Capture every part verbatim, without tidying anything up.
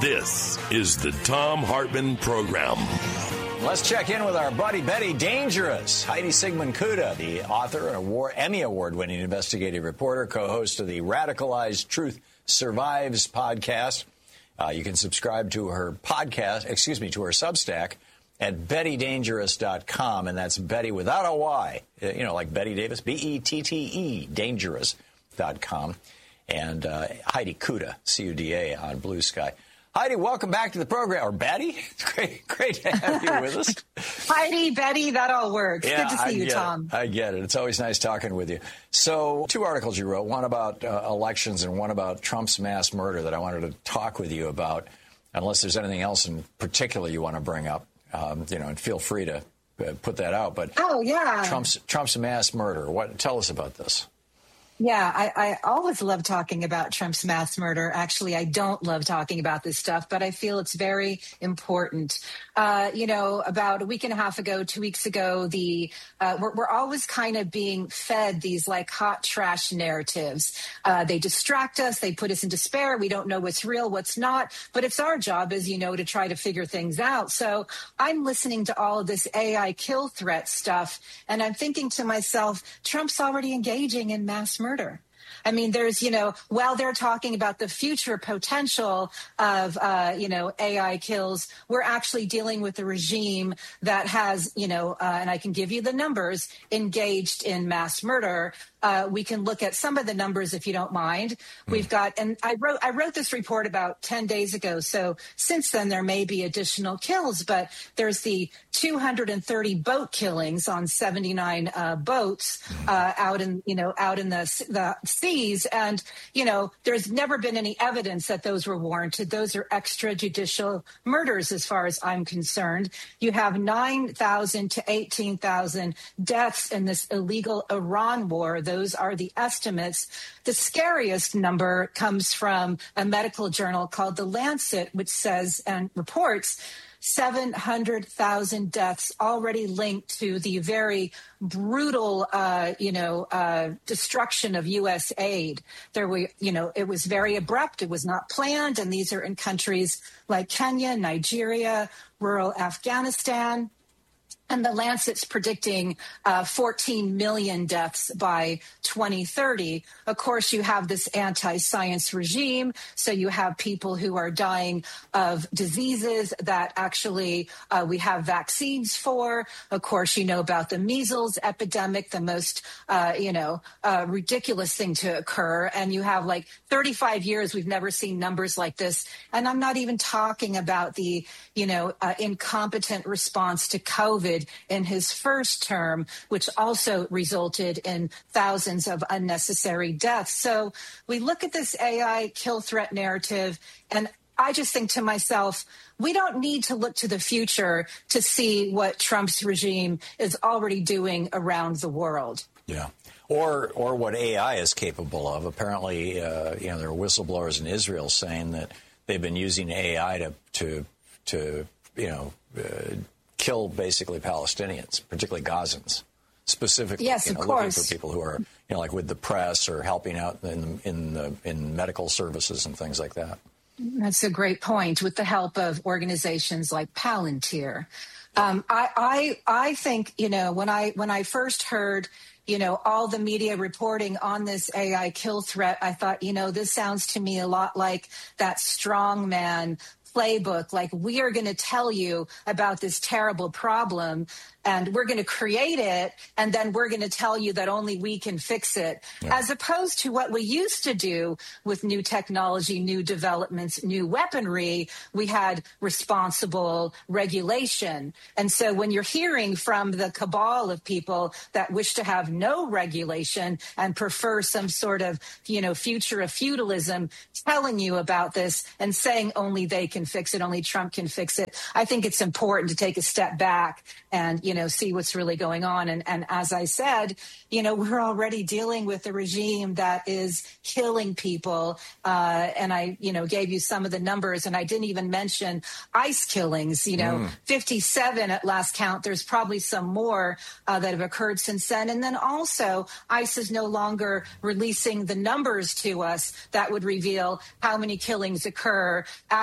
This is the Thom Hartmann Program. Let's check in with our buddy Betty Dangerous. Heidi Sigmund-Kuta, the author, an award, Emmy Award-winning investigative reporter, co-host of the Radicalized Truth Survives podcast. Uh, you can subscribe to her podcast, excuse me, to her Substack at betty dangerous dot com, and that's Betty without a Y, you know, like Betty Davis, B E T T E, dangerous dot com, and uh, Heidi Kuta, C U D A, on Blue Sky. Heidi, welcome back to the program. Or Betty, great, great to have you with us. Heidi, Betty, that all works. Yeah, Good to see I you, get Tom. It. I get it. It's always nice talking with you. So, two articles you wrote, one about uh, elections and one about Trump's mass murder that I wanted to talk with you about, unless there's anything else in particular you want to bring up, um, you know, and feel free to uh, put that out. But oh, yeah. Trump's Trump's mass murder. What? Tell us about this. Yeah, I, I always love talking about Trump's mass murder. Actually, I don't love talking about this stuff, but I feel it's very important. Uh, you know, about a week and a half ago, two weeks ago, the uh, we're, we're always kind of being fed these like hot trash narratives. Uh, they distract us. They put us in despair. We don't know what's real, what's not. But it's our job, as you know, to try to figure things out. So I'm listening to all of this A I kill threat stuff, and I'm thinking to myself, Trump's already engaging in mass murder. I mean, there's, you know, while they're talking about the future potential of, uh, you know, A I kills, we're actually dealing with a regime that has, you know, uh, and I can give you the numbers, engaged in mass murder. Uh, we can look at some of the numbers if you don't mind. We've got, and I wrote, I wrote this report about ten days ago. So since then there may be additional kills, but there's the two hundred thirty boat killings on seventy-nine uh, boats uh, out in, you know, out in the, the seas. And, you know, there's never been any evidence that those were warranted. Those are extrajudicial murders as far as I'm concerned. You have nine thousand to eighteen thousand deaths in this illegal Iran war. Those are the estimates. The scariest number comes from a medical journal called The Lancet, which says and reports seven hundred thousand deaths already linked to the very brutal, uh, you know, uh, destruction of U S aid. There were, you know, it was very abrupt. It was not planned. And these are in countries like Kenya, Nigeria, rural Afghanistan. And the Lancet's predicting uh, fourteen million deaths by twenty thirty. Of course, you have this anti-science regime. So you have people who are dying of diseases that actually uh, we have vaccines for. Of course, you know about the measles epidemic, the most, uh, you know, uh, ridiculous thing to occur. And you have like thirty-five years, we've never seen numbers like this. And I'm not even talking about the, you know, uh, incompetent response to COVID in his first term, which also resulted in thousands of unnecessary deaths. So we look at this A I kill threat narrative, and I just think to myself, we don't need to look to the future to see what Trump's regime is already doing around the world. Yeah. Or or what A I is capable of. Apparently, uh, you know, there are whistleblowers in Israel saying that they've been using A I to, to, to you know, uh, kill basically Palestinians, particularly Gazans, specifically. Yes, you know, of looking course. for people who are, you know, like with the press or helping out in in the in medical services and things like that. That's a great point. With the help of organizations like Palantir, um, I, I I think you know when I when I first heard you know all the media reporting on this A I kill threat, I thought you know this sounds to me a lot like that strongman playbook, like we are going to tell you about this terrible problem and we're going to create it, and then we're going to tell you that only we can fix it, yeah. As opposed to what we used to do with new technology, new developments, new weaponry. We had responsible regulation. And so when you're hearing from the cabal of people that wish to have no regulation and prefer some sort of, you know, future of feudalism telling you about this and saying only they can fix it, only Trump can fix it, I think it's important to take a step back and, you know, see what's really going on. And, and as I said, you know, we're already dealing with a regime that is killing people. Uh, and I, you know, gave you some of the numbers, and I didn't even mention ICE killings, you know, mm. fifty-seven at last count. There's probably some more uh, that have occurred since then. And then also ICE is no longer releasing the numbers to us that would reveal how many killings occur after some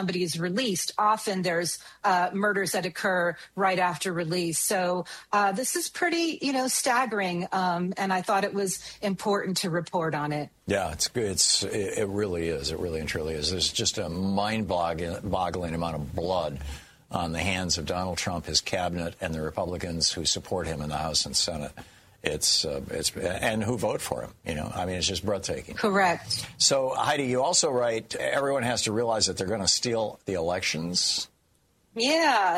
somebody is released. Often there's uh, murders that occur right after release. So uh, this is pretty, you know, staggering. Um, and I thought it was important to report on it. Yeah, it's good. It's, it really is. It really and truly is. There's just a mind-boggling amount of blood on the hands of Donald Trump, his cabinet, and the Republicans who support him in the House and Senate. It's uh, it's and who vote for him. You know, I mean, it's just breathtaking. Correct. So, Heidi, you also write, everyone has to realize that they're going to steal the elections. Yeah.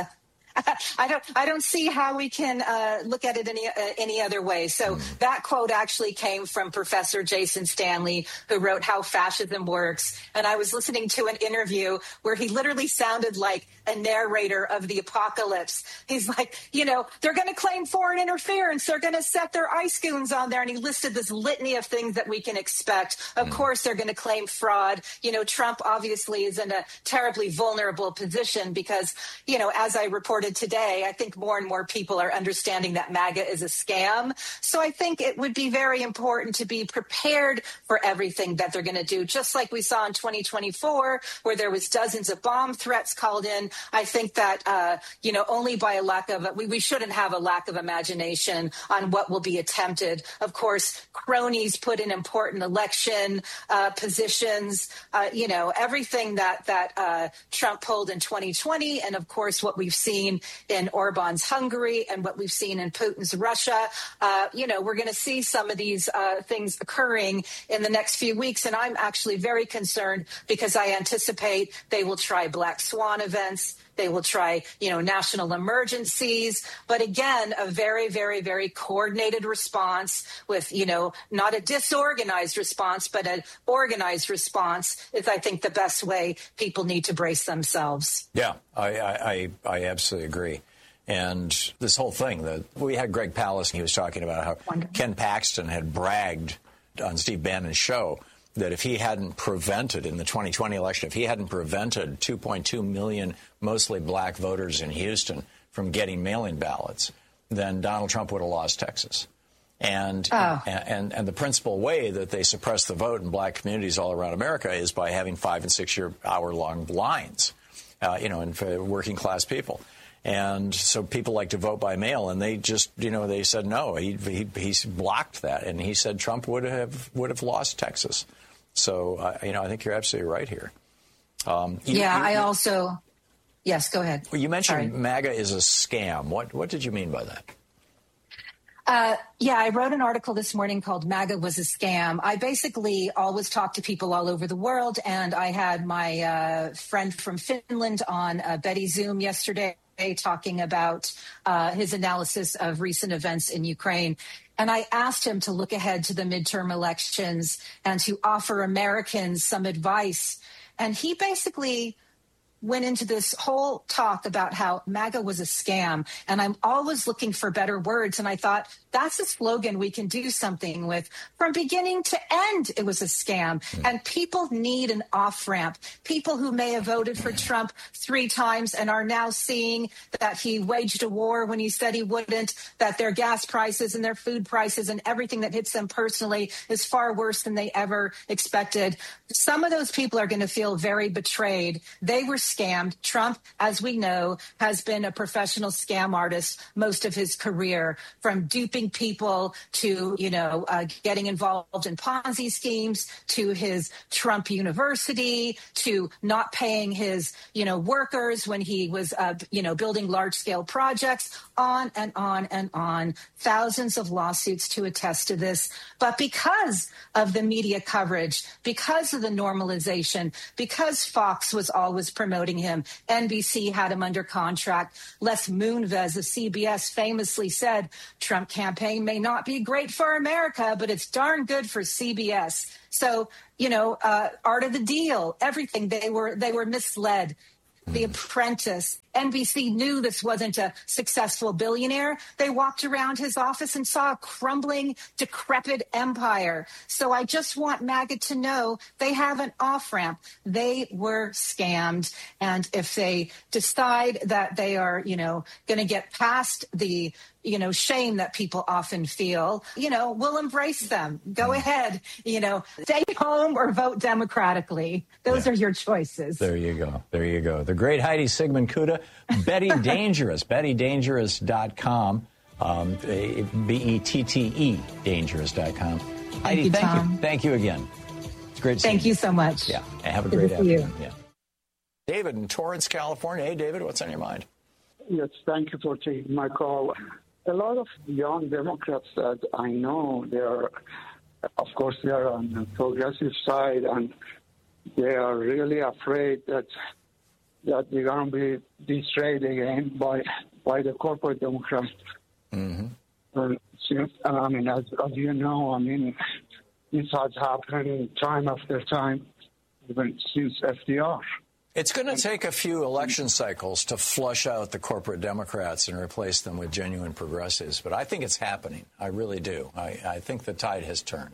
I don't. I don't see how we can uh, look at it any uh, any other way. So mm. that quote actually came from Professor Jason Stanley, who wrote "How Fascism Works." And I was listening to an interview where he literally sounded like a narrator of the apocalypse. He's like, you know, they're going to claim foreign interference. They're going to set their ice goons on there, and he listed this litany of things that we can expect. Of mm. course, they're going to claim fraud. You know, Trump obviously is in a terribly vulnerable position because, you know, as I reported today, I think more and more people are understanding that MAGA is a scam. So I think it would be very important to be prepared for everything that they're going to do, just like we saw in twenty twenty-four, where there was dozens of bomb threats called in. I think that, uh, you know, only by a lack of, we, we shouldn't have a lack of imagination on what will be attempted. Of course, cronies put in important election uh, positions, uh, you know, everything that, that uh, Trump pulled in twenty twenty. And of course, what we've seen in Orban's Hungary and what we've seen in Putin's Russia. Uh, you know, we're going to see some of these uh, things occurring in the next few weeks. And I'm actually very concerned because I anticipate they will try black swan events. They will try, you know, national emergencies. But again, a very, very, very coordinated response with, you know, not a disorganized response, but an organized response is, I think, the best way people need to brace themselves. Yeah, I, I, I absolutely agree. And this whole thing, that we had Greg Palast, and he was talking about how Wonderful. Ken Paxton had bragged on Steve Bannon's show that if he hadn't prevented in the twenty twenty election, if he hadn't prevented two point two million mostly black voters in Houston from getting mail-in ballots, then Donald Trump would have lost Texas. And, oh. and and the principal way that they suppress the vote in black communities all around America is by having five and six year hour long lines, uh, you know, and for working class people. And so people like to vote by mail, and they just, you know, they said no. He he he's blocked that, and he said Trump would have would have lost Texas. So, uh, you know, I think you're absolutely right here. Um, you, yeah, you, I you, also. Yes, go ahead. Well, you mentioned Sorry. MAGA is a scam. What what did you mean by that? Uh, yeah, I wrote an article this morning called MAGA was a scam. I basically always talk to people all over the world, and I had my uh, friend from Finland on uh, Betty Zoom yesterday talking about uh, his analysis of recent events in Ukraine. And I asked him to look ahead to the midterm elections and to offer Americans some advice. And he basically went into this whole talk about how MAGA was a scam. And I'm always looking for better words. And I thought, that's a slogan we can do something with. From beginning to end, it was a scam. Mm. And people need an off-ramp. People who may have voted for Trump three times and are now seeing that he waged a war when he said he wouldn't, that their gas prices and their food prices and everything that hits them personally is far worse than they ever expected. Some of those people are going to feel very betrayed. They were scammed. Trump, as we know, has been a professional scam artist most of his career, from duping people to, you know, uh, getting involved in Ponzi schemes, to his Trump University, to not paying his, you know, workers when he was, uh, you know, building large scale projects, on and on and on. Thousands of lawsuits to attest to this. But because of the media coverage, because of the normalization, because Fox was always promoting him, N B C had him under contract. Les Moonves of C B S famously said, Trump campaign may not be great for America, but it's darn good for C B S. So, you know, uh, Art of the Deal, everything, they were they were misled. The Apprentice, N B C knew this wasn't a successful billionaire, they walked around his office and saw a crumbling, decrepit empire. So I just want MAGA to know they have an off-ramp. They were scammed. And if they decide that they are, you know, going to get past the you know, shame that people often feel, you know, we'll embrace them. Go ahead, you know, stay home or vote democratically. Those yeah. are your choices. There you go. There you go. The great Heidi Sigmund Kuda, Betty Dangerous, betty dangerous dot com, um, B E T T E, dangerous dot com. Thank Heidi, you, thank Tom. you. Thank you again. It's great to see Thank you so much. Yeah, and have a Good great to see afternoon. you. Yeah. David in Torrance, California. Hey, David, what's on your mind? Yes, thank you for taking my call. A lot of young Democrats that I know, they are, of course, they are on the progressive side, and they are really afraid that that they're going to be betrayed again by by the corporate Democrats. Mm-hmm. Uh, since, I mean, as, as you know, I mean, this has happened time after time, even since F D R. It's going to take a few election cycles to flush out the corporate Democrats and replace them with genuine progressives. But I think it's happening. I really do. I, I think the tide has turned.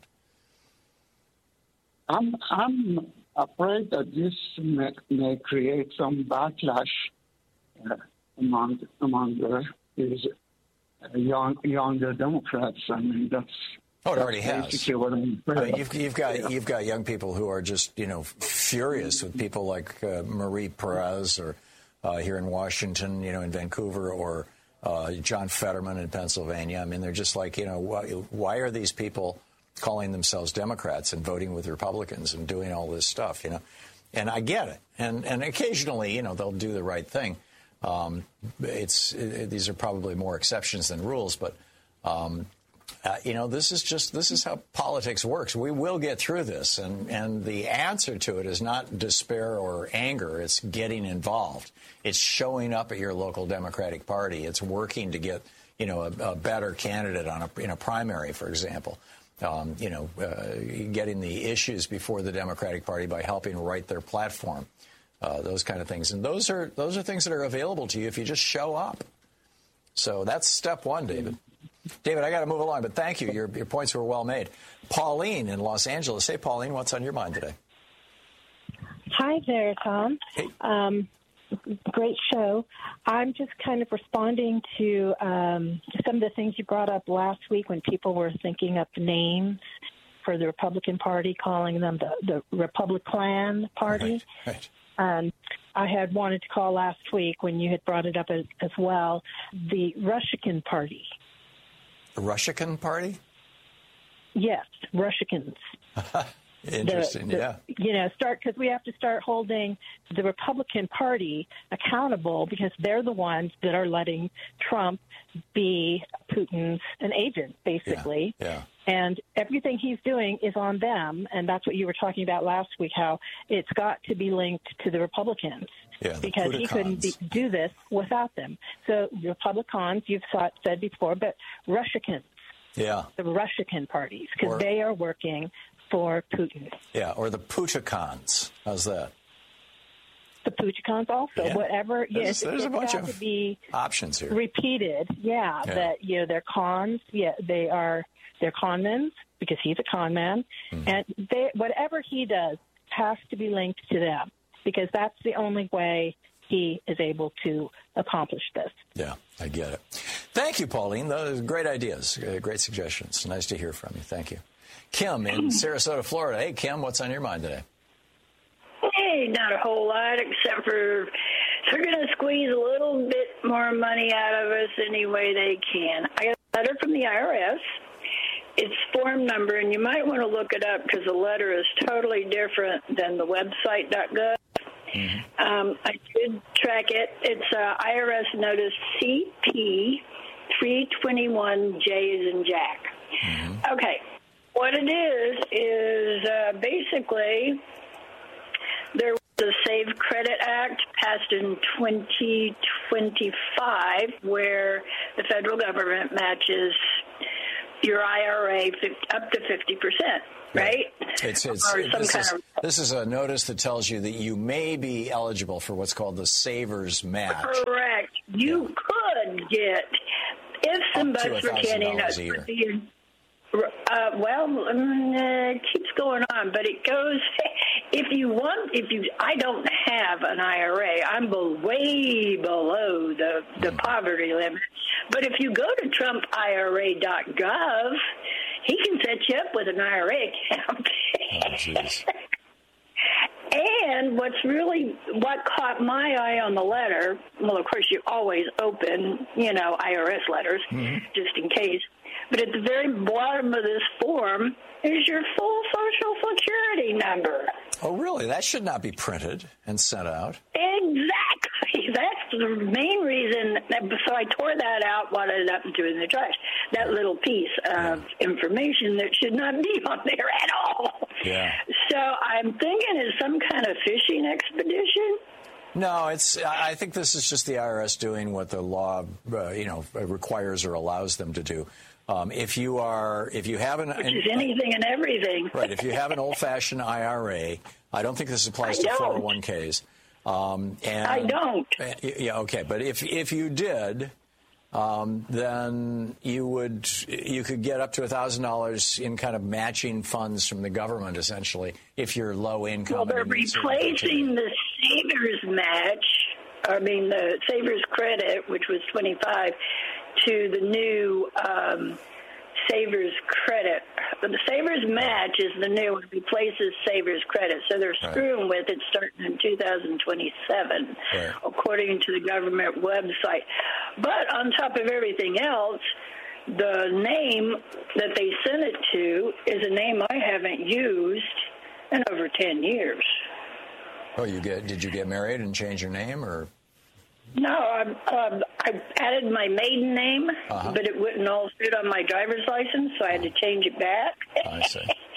I'm I'm afraid that this may, may create some backlash uh, among among the, these uh, young younger Democrats. I mean, that's. Oh, it already has. What I'm I mean, you've, you've got yeah. you've got young people who are just you know furious with people like uh, Marie Perez or uh, here in Washington, you know, in Vancouver, or uh, John Fetterman in Pennsylvania. I mean, they're just like, you know, why, why are these people calling themselves Democrats and voting with Republicans and doing all this stuff? You know, and I get it. And and occasionally, you know, they'll do the right thing. Um, it's it, these are probably more exceptions than rules, but. Um, Uh, you know, this is just this is how politics works. We will get through this. And, and the answer to it is not despair or anger. It's getting involved. It's showing up at your local Democratic Party. It's working to get, you know, a, a better candidate on a, in a primary, for example. Um, you know, uh, getting the issues before the Democratic Party by helping write their platform, uh, those kind of things. And those are those are things that are available to you if you just show up. So that's step one, David. David, I got to move along, but thank you. Your, your points were well made. Pauline in Los Angeles. Hey, Pauline, what's on your mind today? Hi there, Tom. Hey. Um, great show. I'm just kind of responding to um, some of the things you brought up last week when people were thinking up names for the Republican Party, calling them the, the Republican Party. Right, right. Um, I had wanted to call last week when you had brought it up as, as well, the Russian Party. The Russian Party? Yes, Russians. Interesting, the, the, yeah. You know, start because we have to start holding the Republican Party accountable because they're the ones that are letting Trump be Putin's an agent, basically. Yeah, yeah. And everything he's doing is on them, and that's what you were talking about last week, how it's got to be linked to the Republicans. Yeah, because the he couldn't be, do this without them. So Republicans, you've thought, said before, but Russians, yeah, the Russian parties, because they are working for Putin. Yeah, or the Putikons. How's that? The Putikons also. Yeah. Whatever. There's, yes, there's a bunch of to be options here. Repeated. Yeah, yeah, that you know they're cons. Yeah, they are. They're con men because he's a con man, mm-hmm. and they, whatever he does has to be linked to them because that's the only way he is able to accomplish this. Yeah, I get it. Thank you, Pauline. Those are great ideas, great suggestions. Nice to hear from you. Thank you. Kim in Sarasota, Florida. Hey, Kim, what's on your mind today? Hey, not a whole lot, except for they're going to squeeze a little bit more money out of us any way they can. I got a letter from the I R S. It's form number, and you might want to look it up because the letter is totally different than the website dot gov. Mm-hmm. Um, I did track it. It's uh, I R S notice C P three twenty-one J as in Jack. Mm-hmm. Okay. What it is, is uh, basically there was a Save Credit Act passed in twenty twenty-five where the federal government matches your I R A up to fifty percent, right? It's, it's, or it, some this, kind is, of... this is a notice that tells you that you may be eligible for what's called the Savers Match. Correct. You yeah. could get, if some bucks were canning up, uh, well, um, it keeps going on, but it goes, if you want, if you, I don't have an I R A, I'm be, way below the, the mm. poverty limit, but if you go to Trump I R A dot gov, he can set you up with an I R A account. Oh, jeez. And what's really, what caught my eye on the letter, well, of course, you always open, you know, I R S letters, mm-hmm. just in case. But at the very bottom of this form is your full Social Security number. Oh, really? That should not be printed and sent out. Exactly. That's the main reason. So I tore that out, what I ended up doing in the trash. That little piece of yeah. information that should not be on there at all. Yeah. So I'm thinking it's some kind of fishing expedition. No, it's. I think this is just the I R S doing what the law, uh, you know, requires or allows them to do. Um, if you are, if you have an, which is anything and everything, right? If you have an old-fashioned I R A, I don't think this applies to four oh one Ks. Um, and, I don't. Yeah, okay, but if if you did, um, then you would you could get up to a thousand dollars in kind of matching funds from the government, essentially, if you're low income. Well, they're replacing the Savers Match. I mean, the Savers Credit, which was twenty-five. To the new um, Savers Credit. But the Savers Match is the new one, replaces Savers Credit. So they're screwing right. with it starting in two thousand twenty-seven, right. according to the government website. But on top of everything else, the name that they sent it to is a name I haven't used in over ten years. Oh, you get? Did you get married and change your name, or? No, I, um, I added my maiden name, uh-huh. but it wouldn't all fit on my driver's license, so I had to change it back. I see.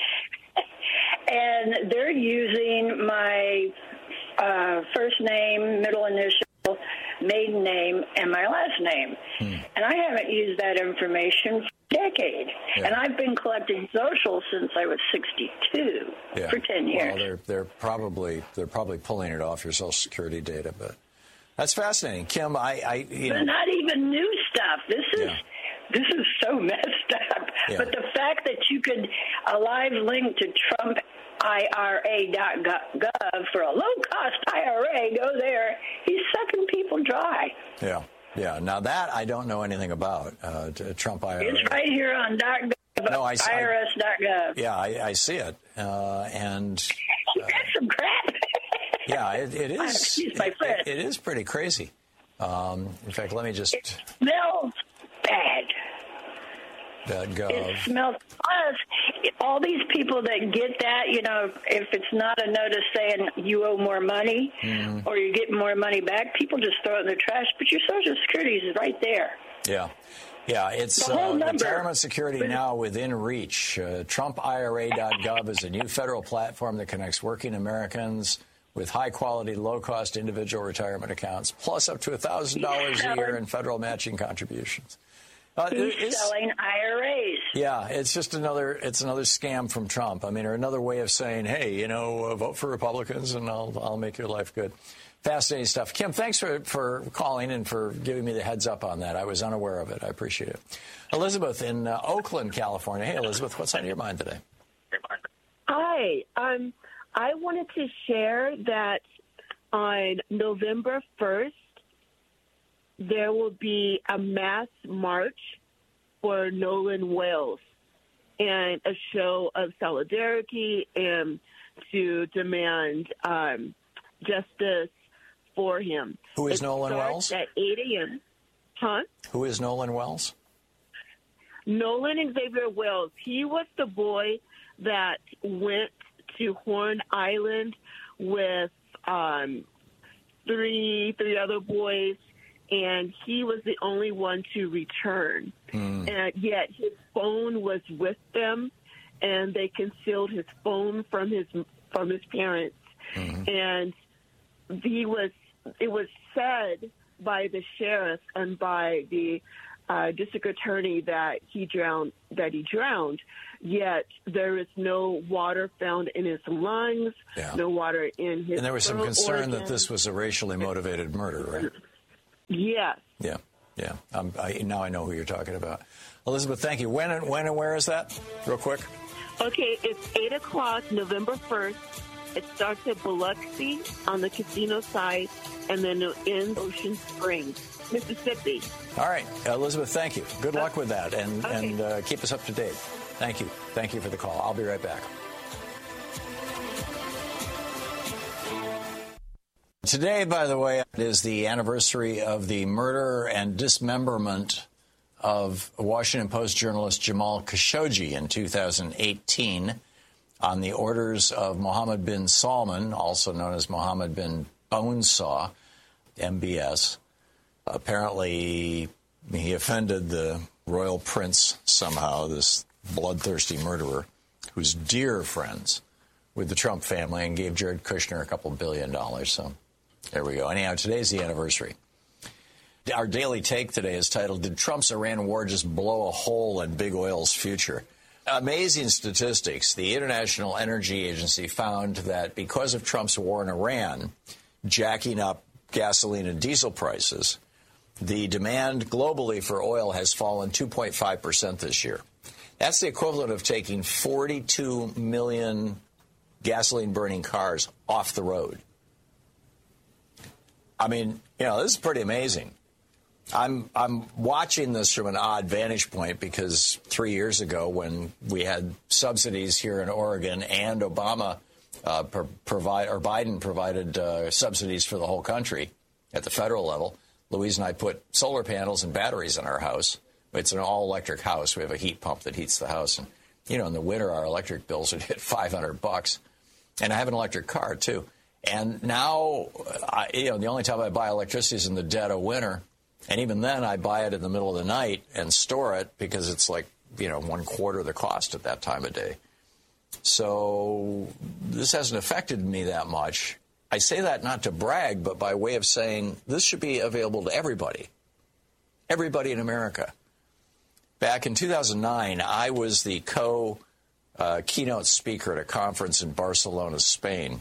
And they're using my uh, first name, middle initial, maiden name, and my last name. Hmm. And I haven't used that information for a decade. Yeah. And I've been collecting social since I was sixty-two yeah. for ten years. Well, they're they're probably they're probably pulling it off your Social Security data, but. That's fascinating, Kim. I, I you know, but not even new stuff. This is yeah. this is so messed up. Yeah. But the fact that you could a live link to Trump I R A dot gov for a low cost I R A, go there. He's sucking people dry. Yeah, yeah. Now that I don't know anything about uh, Trump I R A. It's right here on .gov. No, I, I R S dot gov. Yeah, I, I see it, uh, and uh, that's some crap. Yeah, it, it is. Excuse my friend. It, it is pretty crazy. Um, in fact, let me just. It smells bad. .gov. It smells. Plus, all these people that get that, you know, if it's not a notice saying you owe more money mm. or you get more money back, people just throw it in the trash. But your Social Security is right there. Yeah. Yeah, it's uh, retirement security now within reach. Uh, Trump I R A dot gov is a new federal platform that connects working Americans with high-quality, low-cost individual retirement accounts, plus up to one thousand dollars a year in federal matching contributions. Uh, He's selling I R As. Yeah, it's just another it's another scam from Trump. I mean, or another way of saying, hey, you know, uh, vote for Republicans and I'll I'll make your life good. Fascinating stuff. Kim, thanks for, for calling and for giving me the heads up on that. I was unaware of it. I appreciate it. Elizabeth in uh, Oakland, California. Hey, Elizabeth, what's on your mind today? Hi. Um. I wanted to share that on November first, there will be a mass march for Nolan Wells and a show of solidarity and to demand um, justice for him. Who is it Nolan Wells? At eight a.m. Huh? Who is Nolan Wells? Nolan Xavier Wells. He was the boy that went to Horn Island with um, three three other boys, and he was the only one to return. Mm. And yet his phone was with them, and they concealed his phone from his from his parents. Mm-hmm. And he was it was said by the sheriff and by the uh, district attorney that he drowned, that he drowned, yet there is no water found in his lungs, yeah. no water in his And there was some concern organ. that this was a racially motivated murder, right? Yes. Yeah, yeah. Um, I, now I know who you're talking about. Elizabeth, thank you. When and, when and where is that? Real quick. Okay, it's eight o'clock, November first. It starts at Biloxi on the casino side, and then it ends Ocean Springs, Mississippi. All right, Elizabeth, thank you. Good luck okay. with that, and, okay. and uh, keep us up to date. Thank you. Thank you for the call. I'll be right back. Today, by the way, is the anniversary of the murder and dismemberment of Washington Post journalist Jamal Khashoggi in two thousand eighteen on the orders of Mohammed bin Salman, also known as Mohammed bin Bonesaw, M B S. Apparently, he offended the royal prince somehow, this bloodthirsty murderer, who's dear friends with the Trump family and gave Jared Kushner a couple billion dollars. So there we go. Anyhow, today's the anniversary. Our daily take today is titled, Did Trump's Iran war just blow a hole in big oil's future? Amazing statistics. The International Energy Agency found that because of Trump's war in Iran, jacking up gasoline and diesel prices, the demand globally for oil has fallen two point five percent this year. That's the equivalent of taking forty-two million gasoline-burning cars off the road. I mean, you know, this is pretty amazing. I'm I'm watching this from an odd vantage point because three years ago when we had subsidies here in Oregon and Obama uh, pro- provide or Biden provided uh, subsidies for the whole country at the federal level, Louise and I put solar panels and batteries in our house. It's an all-electric house. We have a heat pump that heats the house. And, you know, in the winter, our electric bills would hit five hundred bucks. And I have an electric car, too. And now, I, you know, the only time I buy electricity is in the dead of winter. And even then, I buy it in the middle of the night and store it because it's like, you know, one quarter the cost at that time of day. So this hasn't affected me that much. I say that not to brag, but by way of saying this should be available to everybody, everybody in America. Back in two thousand nine, I was the co uh, keynote speaker at a conference in Barcelona, Spain,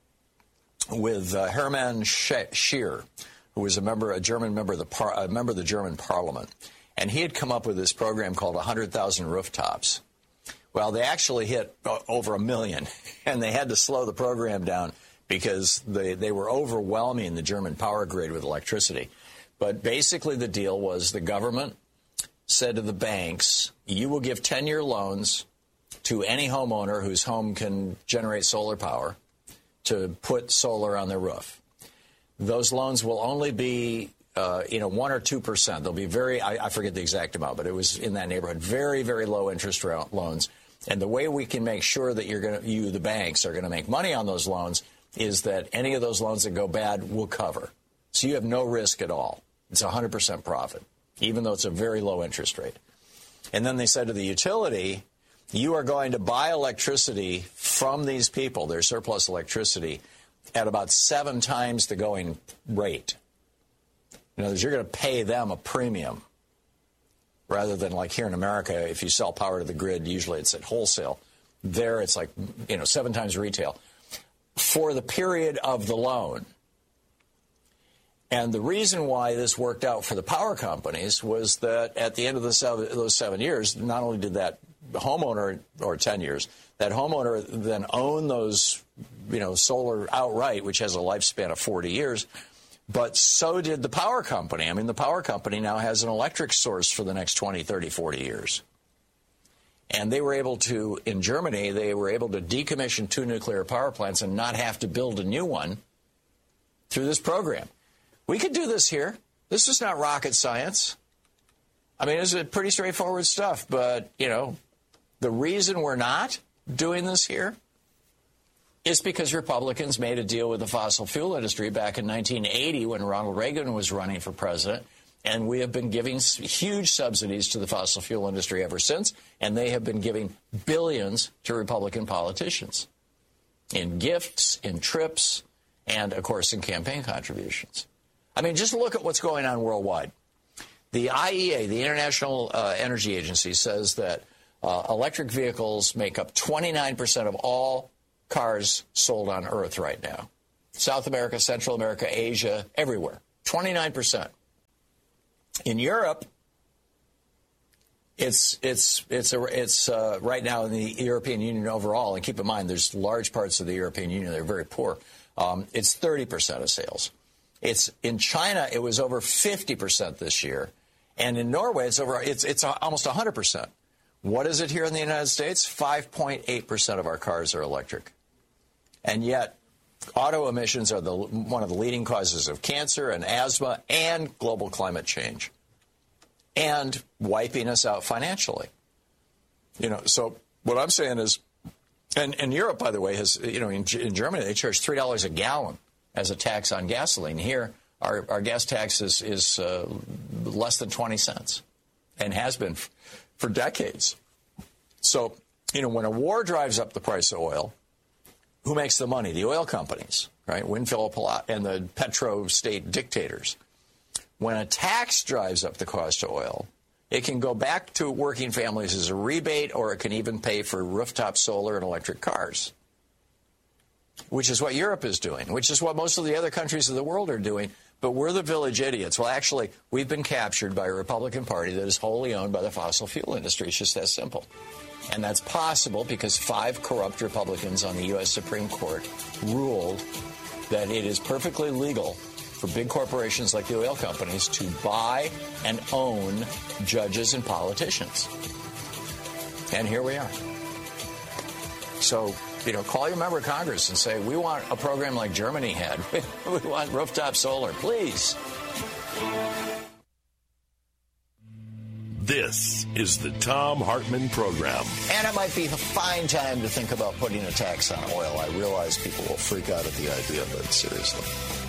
with uh, Hermann Scheer, who was a member, a German member of the par- a member of the German Parliament, and he had come up with this program called one hundred thousand Rooftops. Well, they actually hit uh, over a million, and they had to slow the program down because they, they were overwhelming the German power grid with electricity. But basically the deal was the government said to the banks, you will give ten-year loans to any homeowner whose home can generate solar power to put solar on their roof. Those loans will only be, uh, you know, one or two percent. They'll be very, I, I forget the exact amount, but it was in that neighborhood. Very, very low interest loans. And the way we can make sure that you're going to, you, the banks, are going to make money on those loans is that any of those loans that go bad will cover. So you have no risk at all. It's one hundred percent profit, even though it's a very low interest rate. And then they said to the utility, you are going to buy electricity from these people, their surplus electricity, at about seven times the going rate. In other words, you're going to pay them a premium rather than like here in America, if you sell power to the grid, usually it's at wholesale. There it's like, you know, seven times retail for the period of the loan. And the reason why this worked out for the power companies was that at the end of the seven, those seven years, not only did that homeowner, or ten years, that homeowner then own those, you know, solar outright, which has a lifespan of forty years, but so did the power company. I mean, the power company now has an electric source for the next twenty, thirty, forty years. And they were able to, in Germany, they were able to decommission two nuclear power plants and not have to build a new one through this program. We could do this here. This is not rocket science. I mean, it's pretty straightforward stuff. But, you know, the reason we're not doing this here is because Republicans made a deal with the fossil fuel industry back in nineteen eighty when Ronald Reagan was running for president. And we have been giving huge subsidies to the fossil fuel industry ever since. And they have been giving billions to Republican politicians in gifts, in trips, and, of course, in campaign contributions. I mean, just look at what's going on worldwide. The I E A, the International uh, Energy Agency, says that uh, electric vehicles make up twenty-nine percent of all cars sold on Earth right now. South America, Central America, Asia, everywhere. twenty-nine percent. In Europe, it's it's it's a, it's uh, right now in the European Union overall, and keep in mind there's large parts of the European Union that are very poor. Um, it's thirty percent of sales. It's in China, it was over fifty percent this year, and in Norway, it's over it's it's almost one hundred percent. What is it here in the United States? five point eight percent of our cars are electric, and yet auto emissions are the one of the leading causes of cancer and asthma and global climate change, and wiping us out financially. You know, so what I'm saying is, and, and Europe, by the way, has, you know, in, in Germany, they charge three dollars a gallon as a tax on gasoline. Here, our, our gas tax is, is uh, less than twenty cents and has been f- for decades. So, you know, when a war drives up the price of oil, who makes the money? The oil companies, right? Winfield and the petro-state dictators. When a tax drives up the cost of oil, it can go back to working families as a rebate, or it can even pay for rooftop solar and electric cars, which is what Europe is doing, which is what most of the other countries of the world are doing. But we're the village idiots. Well, actually, we've been captured by a Republican Party that is wholly owned by the fossil fuel industry. It's just that simple. And that's possible because five corrupt Republicans on the U S Supreme Court ruled that it is perfectly legal for big corporations like the oil companies to buy and own judges and politicians. And here we are. So, you know, call your member of Congress and say, we want a program like Germany had. We want rooftop solar, please. This is the Thom Hartmann Program. And it might be a fine time to think about putting a tax on oil. I realize people will freak out at the idea, but seriously.